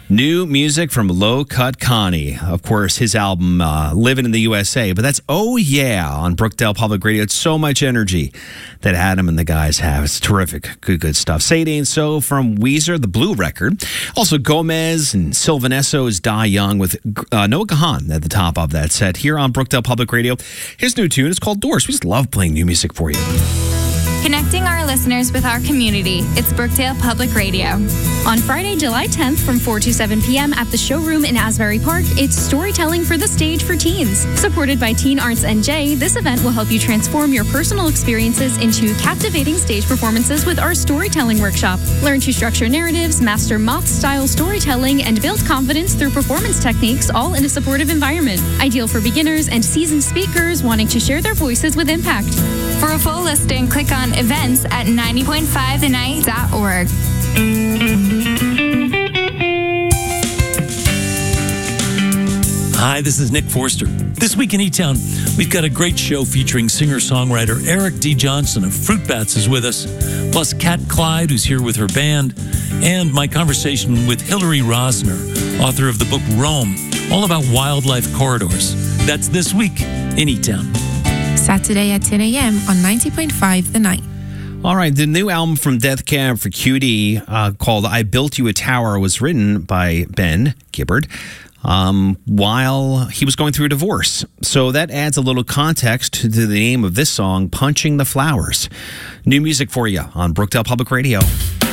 New music from Low Cut Connie. Of course, his album, Living in the USA. But that's Oh Yeah on Brookdale Public Radio. It's so much energy that Adam and the guys have. It's terrific. Good stuff. Say It Ain't So from Weezer, the Blue record. Also, Gomez and Sylvanesso's Die Young with Noah Kahan at the top of that set here on Brookdale Public Radio. His new tune is called Doors. We just love playing new music for you. Connecting our listeners with our community. It's Brookdale Public Radio. On Friday, July 10th from 4 to 7 p.m. at the showroom in Asbury Park, it's Storytelling for the Stage for Teens. Supported by Teen Arts NJ, this event will help you transform your personal experiences into captivating stage performances with our storytelling workshop. Learn to structure narratives, master moth-style storytelling, and build confidence through performance techniques, all in a supportive environment. Ideal for beginners and seasoned speakers wanting to share their voices with impact. For a full listing, click on events at 90.5thenight.org. Hi, this is Nick Forster. This week in E-Town, we've got a great show featuring singer-songwriter Eric D. Johnson of Fruit Bats is with us, plus Kat Clyde, who's here with her band, and my conversation with Hillary Rosner, author of the book Rome, all about wildlife corridors. That's this week in E-Town. Saturday at 10 a.m. on 90.5 The Night. All right, the new album from Death Cab for Cutie called I Built You a Tower was written by Ben Gibbard while he was going through a divorce. So that adds a little context to the name of this song, Punching the Flowers. New music for you on Brookdale Public Radio.